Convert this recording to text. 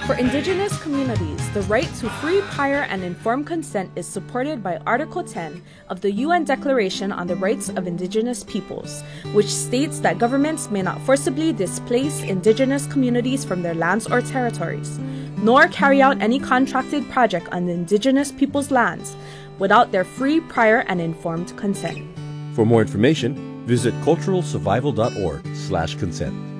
For Indigenous communities, the right to free, prior, and informed consent is supported by Article 10 of the UN Declaration on the Rights of Indigenous Peoples, which states that governments may not forcibly displace Indigenous communities from their lands or territories, nor carry out any contracted project on the Indigenous peoples' lands without their free, prior, and informed consent. For more information, visit culturalsurvival.org/consent.